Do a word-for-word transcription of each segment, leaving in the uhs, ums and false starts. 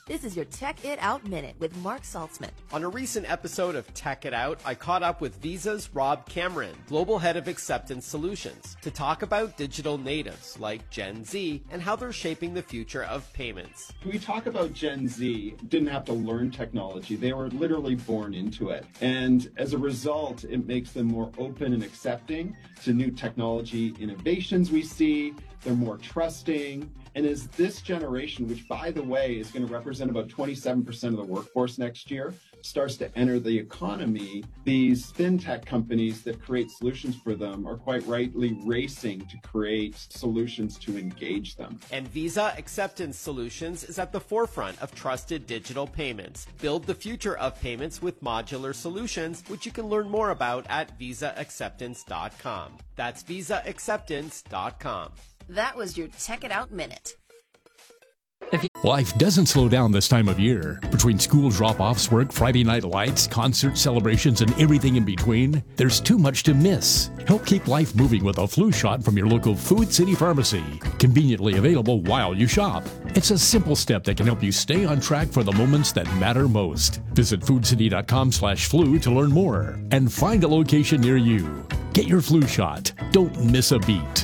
This is your Tech It Out Minute with Mark Saltzman. On a recent episode of Tech It Out, I caught up with Visa's Rob Cameron, Global Head of Acceptance Solutions, to talk about digital natives like Gen Z and how they're shaping the future of payments. We talk about Gen Z, didn't have to learn technology. They were literally born into it. And as a result, it makes them more open and accepting to new technology innovations we see. They're more trusting. And as this generation, which by the way is going to represent about twenty-seven percent of the workforce next year, starts to enter the economy, these fintech companies that create solutions for them are quite rightly racing to create solutions to engage them. And Visa Acceptance Solutions is at the forefront of trusted digital payments. Build the future of payments with modular solutions, which you can learn more about at visa acceptance dot com. That's visa acceptance dot com. That was your Tech It Out Minute. Life doesn't slow down this time of year. Between school drop-offs, work, Friday night lights, concert celebrations, and everything in between, there's too much to miss. Help keep life moving with a flu shot from your local Food City Pharmacy. Conveniently available while you shop. It's a simple step that can help you stay on track for the moments that matter most. Visit food city dot com slash flu to learn more and find a location near you. Get your flu shot. Don't miss a beat.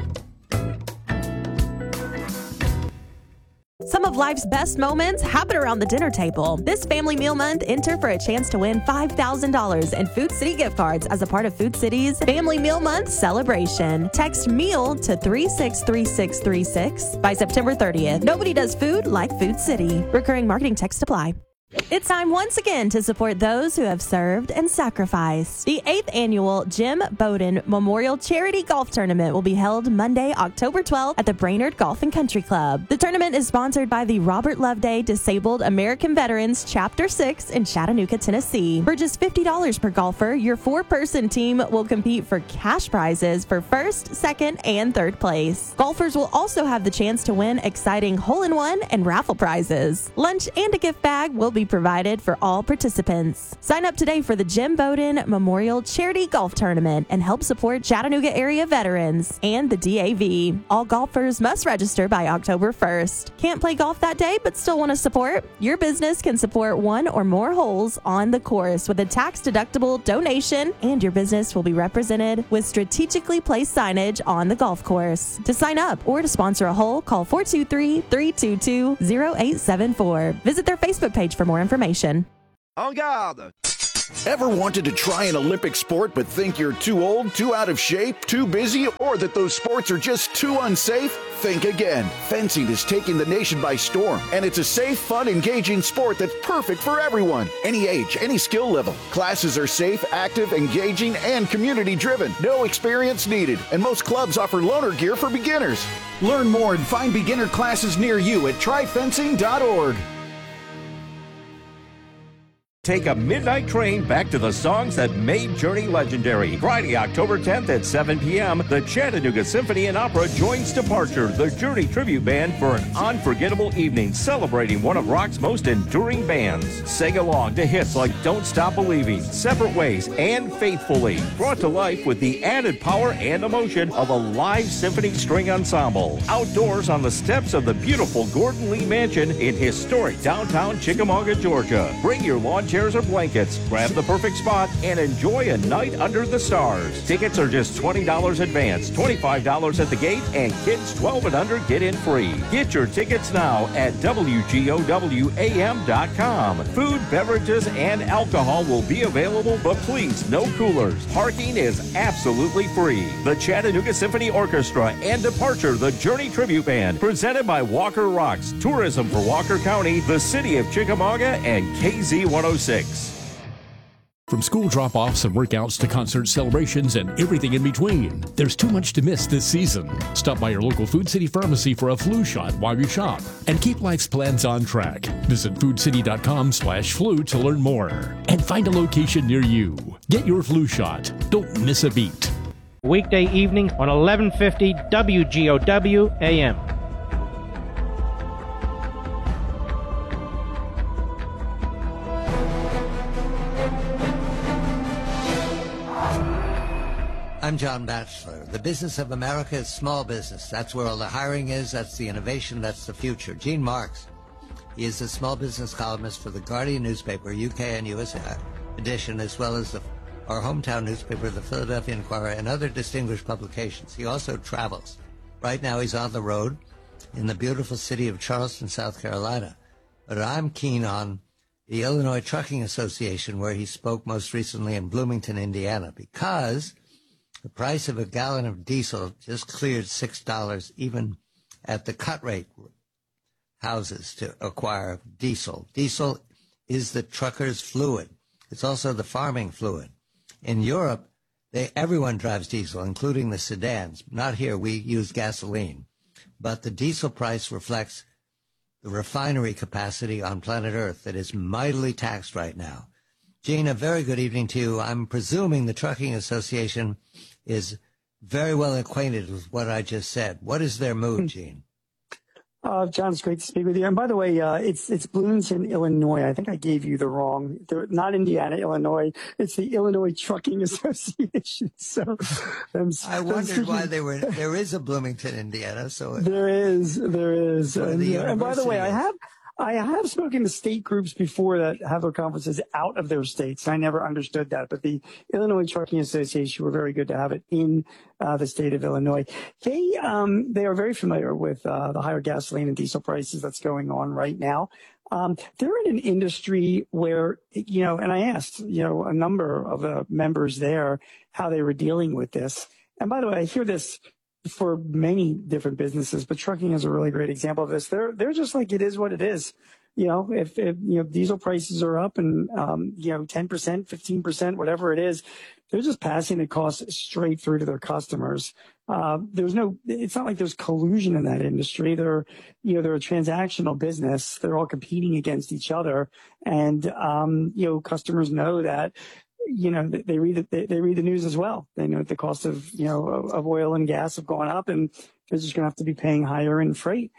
Some of life's best moments happen around the dinner table. This Family Meal Month, enter for a chance to win five thousand dollars in Food City gift cards as a part of Food City's Family Meal Month celebration. Text MEAL to three six three six three six by September thirtieth. Nobody does food like Food City. Recurring marketing text apply. It's time once again to support those who have served and sacrificed. The eighth annual Jim Bowden Memorial Charity Golf Tournament will be held Monday, October twelfth at the Brainerd Golf and Country Club. The tournament is sponsored by the Robert Loveday Disabled American Veterans Chapter six in Chattanooga, Tennessee. For just fifty dollars per golfer, your four-person team will compete for cash prizes for first, second, and third place. Golfers will also have the chance to win exciting hole-in-one and raffle prizes. Lunch and a gift bag will be provided for all participants. Sign up today for the Jim Bowden Memorial Charity Golf Tournament and help support Chattanooga area veterans and the D A V. All golfers must register by October first. Can't play golf that day but still want to support? Your business can support one or more holes on the course with a tax-deductible donation, and your business will be represented with strategically placed signage on the golf course. To sign up or to sponsor a hole, call four two three, three two two, zero eight seven four. Visit their Facebook page for more information. En garde! Ever wanted to try an Olympic sport but think you're too old, too out of shape, too busy, or that those sports are just too unsafe? Think again. Fencing is taking the nation by storm, and it's a safe, fun, engaging sport that's perfect for everyone. Any age, any skill level. Classes are safe, active, engaging, and community-driven. No experience needed, and most clubs offer loaner gear for beginners. Learn more and find beginner classes near you at try fencing dot org. Take a midnight train back to the songs that made Journey legendary. Friday, October tenth at seven p.m., the Chattanooga Symphony and Opera joins Departure, the Journey tribute band, for an unforgettable evening celebrating one of rock's most enduring bands. Sing along to hits like Don't Stop Believing, Separate Ways, and Faithfully, brought to life with the added power and emotion of a live symphony string ensemble. Outdoors on the steps of the beautiful Gordon Lee Mansion in historic downtown Chickamauga, Georgia. Bring your lawn chairs or blankets, grab the perfect spot, and enjoy a night under the stars. Tickets are just twenty dollars advance, twenty-five dollars at the gate, and kids twelve and under get in free. Get your tickets now at W G O W A M dot com. Food, beverages, and alcohol will be available, but please, no coolers. Parking is absolutely free. The Chattanooga Symphony Orchestra and Departure, the Journey Tribute Band, presented by Walker Rocks, Tourism for Walker County, the City of Chickamauga, and K Z one oh six. From school drop-offs and workouts to concert celebrations and everything in between, there's too much to miss this season. Stop by your local Food City Pharmacy for a flu shot while you shop and keep life's plans on track. Visit food city dot com slash flu to learn more and find a location near you. Get your flu shot. Don't miss a beat. Weekday evening on eleven fifty W G O W A M. I'm John Batchelor. The business of America is small business. That's where all the hiring is. That's the innovation. That's the future. Gene Marks. He is a small business columnist for the Guardian newspaper, U K and U S edition, as well as the, our hometown newspaper, the Philadelphia Inquirer, and other distinguished publications. He also travels. Right now he's on the road in the beautiful city of Charleston, South Carolina. But I'm keen on the Illinois Trucking Association, where he spoke most recently in Bloomington, Indiana, because the price of a gallon of diesel just cleared six dollars even at the cut rate houses to acquire diesel. Diesel is the trucker's fluid. It's also the farming fluid. In Europe, they, everyone drives diesel, including the sedans. Not here. We use gasoline. But the diesel price reflects the refinery capacity on planet Earth that is mightily taxed right now. Gene, a very good evening to you. I'm presuming the Trucking Association is very well acquainted with what I just said. What is their mood, Gene? Uh, John, it's great to speak with you. And by the way, uh, it's it's Bloomington, Illinois. I think I gave you the wrong. They're not Indiana, Illinois. It's the Illinois Trucking Association. So I'm, I wondered why they were. There is a Bloomington, Indiana. So there is, there is. And, the and by the way, I have. I have spoken to state groups before that have their conferences out of their states. I never understood that, but the Illinois Trucking Association were very good to have it in uh, the state of Illinois. They um, they are very familiar with uh, the higher gasoline and diesel prices that's going on right now. Um, they're in an industry where, you know, and I asked, you know, a number of the members there how they were dealing with this. And by the way, I hear this for many different businesses, but trucking is a really great example of this. They're they're just like, it is what it is. You know, if, if you know diesel prices are up and um, you know ten percent, fifteen percent, whatever it is, they're just passing the cost straight through to their customers. Uh, there's no, it's not like there's collusion in that industry. They're, you know, they're a transactional business. They're all competing against each other, and um, you know, customers know that. You know, they read the, they read the news as well. They know the cost of, you know, of oil and gas have gone up, and they're just going to have to be paying higher in freight.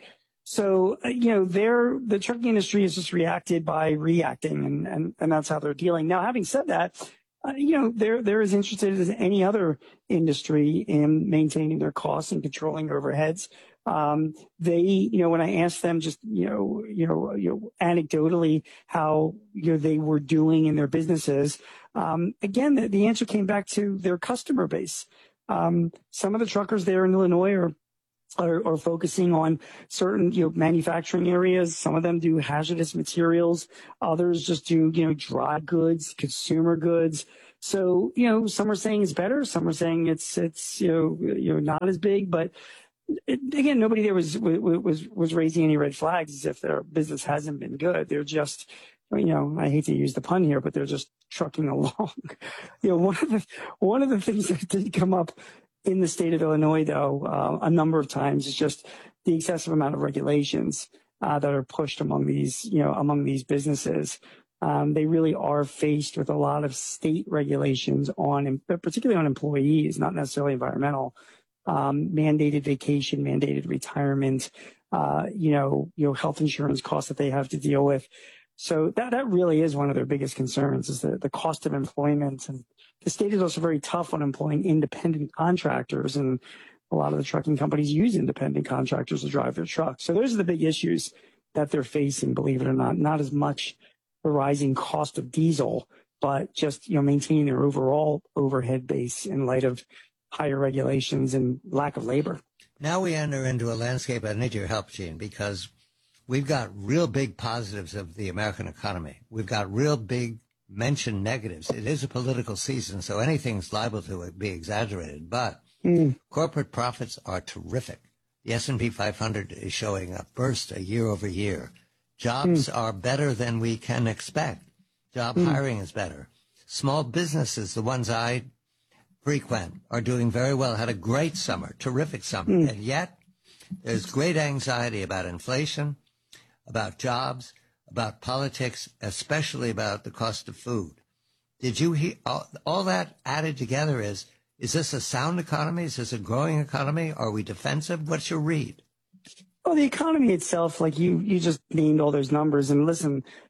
So, you know, they're, the trucking industry has just reacted by reacting, and, and, and that's how they're dealing. Now, having said that, uh, you know, they're, they're as interested as any other industry in maintaining their costs and controlling overheads. Um, they, you know, when I asked them just, you know, you know, you know, anecdotally how, you know, they were doing in their businesses, um, again, the, the answer came back to their customer base. Um, some of the truckers there in Illinois are, are, are focusing on certain, you know, manufacturing areas. Some of them do hazardous materials. Others just do, you know, dry goods, consumer goods. So, you know, some are saying it's better. Some are saying it's, it's, you know, you know, not as big, but It, again, nobody there was, was, was raising any red flags as if their business hasn't been good. They're just, you know, I hate to use the pun here, but they're just trucking along. You know, one of the, one of the things that did come up in the state of Illinois, though, uh, a number of times is just the excessive amount of regulations, uh, that are pushed among these, you know, among these businesses. Um, they really are faced with a lot of state regulations on, particularly on employees, not necessarily environmental. Um, mandated vacation, mandated retirement, uh, you know, you know, health insurance costs that they have to deal with. So that, that really is one of their biggest concerns, is the, the cost of employment. And the state is also very tough on employing independent contractors. And a lot of the trucking companies use independent contractors to drive their trucks. So those are the big issues that they're facing, believe it or not. Not as much the rising cost of diesel, but just, you know, maintaining their overall overhead base in light of higher regulations and lack of labor. Now we enter into a landscape. I need your help, Gene, because we've got real big positives of the American economy. We've got real big mentioned negatives. It is a political season, so anything's liable to be exaggerated. But mm. corporate profits are terrific. The S and P five hundred is showing a burst a year over year. Jobs mm. are better than we can expect. Job mm. hiring is better. Small businesses, the ones I frequent, are doing very well, had a great summer, terrific summer. Mm. And yet there's great anxiety about inflation, about jobs, about politics, especially about the cost of food. Did you hear all, all that added together? Is, is this a sound economy? Is this a growing economy? Are we defensive? What's your read? Well, the economy itself, like you, you just named all those numbers. And listen,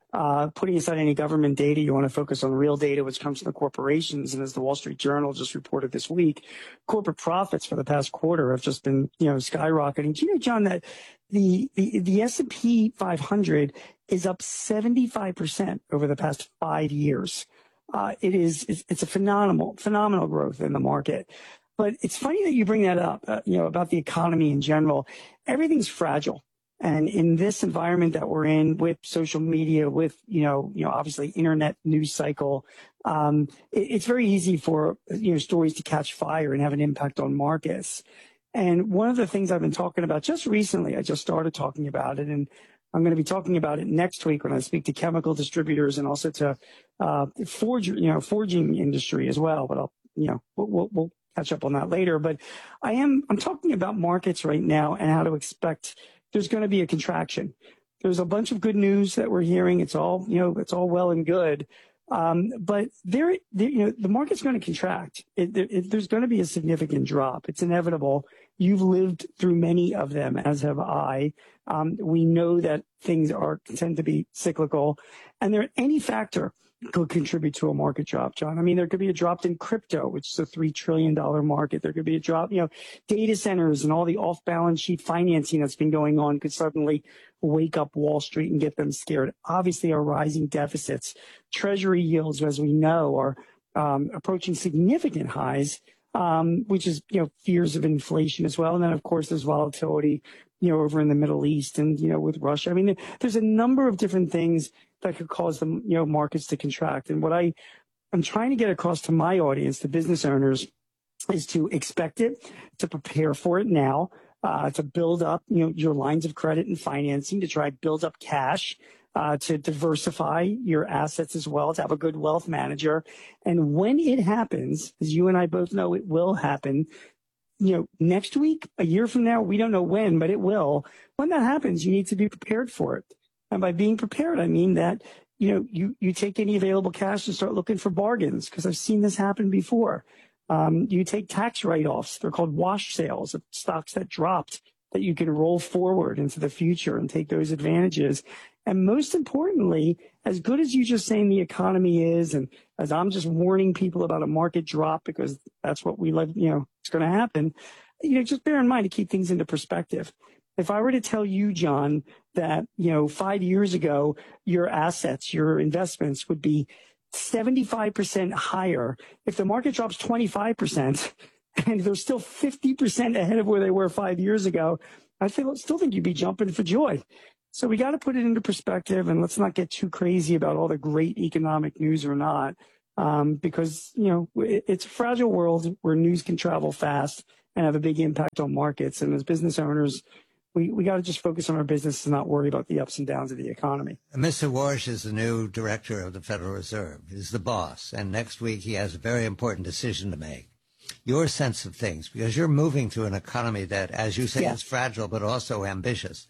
Uh, putting aside any government data, you want to focus on real data, which comes from the corporations. And as the Wall Street Journal just reported this week, corporate profits for the past quarter have just been, you know, skyrocketing. Do you know, John, that the, the, the S and P five hundred is up seventy-five percent over the past five years. Uh, it is, it's, it's a phenomenal, phenomenal growth in the market. But it's funny that you bring that up, uh, you know, about the economy in general. Everything's fragile. And in this environment that we're in with social media, with, you know, you know, obviously internet news cycle, um, it, it's very easy for, you know, stories to catch fire and have an impact on markets. And one of the things I've been talking about just recently, I just started talking about it, and I'm going to be talking about it next week when I speak to chemical distributors and also to uh, forge, you know, forging industry as well. But I'll, you know, we'll, we'll, we'll catch up on that later. But I am, I'm talking about markets right now and how to expect there's going to be a contraction. There's a bunch of good news that we're hearing. It's all, you know, it's all well and good. Um, but there, there, you know, the market's going to contract. It, it, there's going to be a significant drop. It's inevitable. You've lived through many of them, as have I. Um, we know that things are tend to be cyclical, and there any factor could contribute to a market drop, John. I mean, there could be a drop in crypto, which is a three trillion dollars market. There could be a drop, you know, data centers and all the off-balance sheet financing that's been going on could suddenly wake up Wall Street and get them scared. Obviously, our rising deficits, treasury yields, as we know, are um, approaching significant highs, um, which is, you know, fears of inflation as well. And then, of course, there's volatility, you know, over in the Middle East and, you know, with Russia. I mean, there's a number of different things that could cause the, you know, markets to contract. And what I, I'm trying to get across to my audience, the business owners, is to expect it, to prepare for it now, uh, to build up, you know, your lines of credit and financing, to try build up cash, uh, to diversify your assets as well, to have a good wealth manager. And when it happens, as you and I both know it will happen, you know, next week, a year from now, we don't know when, but it will. When that happens, you need to be prepared for it. And by being prepared, I mean that, you know, you, you take any available cash and start looking for bargains, because I've seen this happen before. Um, you take tax write-offs. They're called wash sales of stocks that dropped that you can roll forward into the future and take those advantages. And most importantly, as good as you just saying the economy is, and as I'm just warning people about a market drop because that's what we let, you know, it's going to happen, you know, just bear in mind to keep things into perspective. If I were to tell you, John, that, you know, five years ago, your assets, your investments would be seventy-five percent higher, if the market drops twenty-five percent and they're still fifty percent ahead of where they were five years ago, I feel, still think you'd be jumping for joy. So we got to put it into perspective, and let's not get too crazy about all the great economic news or not, um, because, you know, it, it's a fragile world where news can travel fast and have a big impact on markets. And as business owners, we, we got to just focus on our business and not worry about the ups and downs of the economy. Mister Warsh is the new director of the Federal Reserve. He's the boss. And next week he has a very important decision to make. Your sense of things, because you're moving to an economy that, as you say, yeah. is fragile but also ambitious.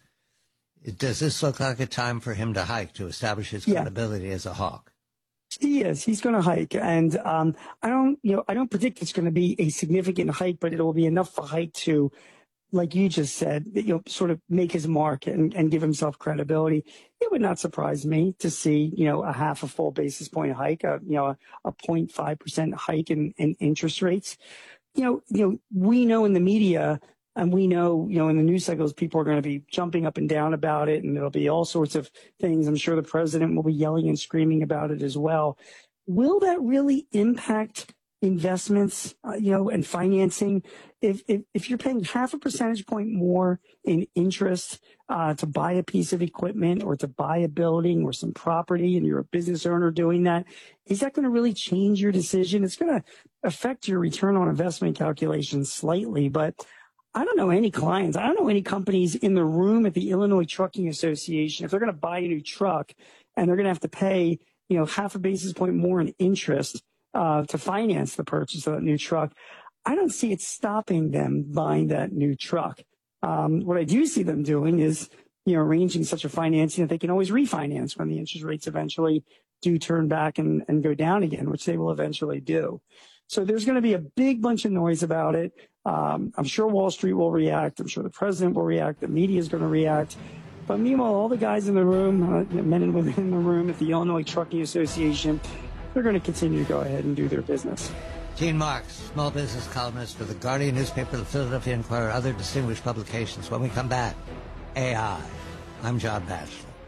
Does this look like a time for him to hike, to establish his credibility yeah. as a hawk? He is. He's going to hike. And um, I don't, you know, I don't predict it's going to be a significant hike, but it will be enough for hike to, like you just said, you know, sort of make his mark and, and give himself credibility. It would not surprise me to see, you know, a half a full basis point hike, a, you know, a, a zero point five percent hike in, in interest rates. You know, you know, we know in the media and we know, you know, in the news cycles, people are going to be jumping up and down about it, and there'll be all sorts of things. I'm sure the president will be yelling and screaming about it as well. Will that really impact investments, uh, you know, and financing? If, if if you're paying half a percentage point more in interest uh, to buy a piece of equipment or to buy a building or some property, and you're a business owner doing that, is that going to really change your decision? It's going to affect your return on investment calculations slightly, but I don't know any clients. I don't know any companies in the room at the Illinois Trucking Association. If they're going to buy a new truck and they're going to have to pay, you know, half a basis point more in interest uh, to finance the purchase of that new truck, I don't see it stopping them buying that new truck. Um, what I do see them doing is, you know, arranging such a financing that they can always refinance when the interest rates eventually do turn back and, and go down again, which they will eventually do. So there's going to be a big bunch of noise about it. Um, I'm sure Wall Street will react. I'm sure the president will react. The media is going to react. But meanwhile, all the guys in the room, uh, men and women in the room at the Illinois Trucking Association, they're going to continue to go ahead and do their business. Gene Marks, small business columnist for the Guardian newspaper, the Philadelphia Inquirer, other distinguished publications. When we come back, A I. I'm John Batchelor.